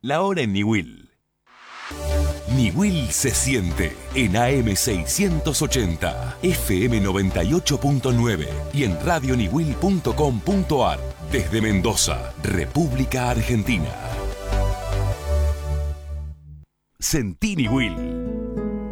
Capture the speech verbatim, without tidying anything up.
La hora en Niwil. Niwil se siente en A M seiscientos ochenta, F M noventa y ocho punto nueve y en radio niwil punto com punto ar desde Mendoza, República Argentina. Sentí Niwil.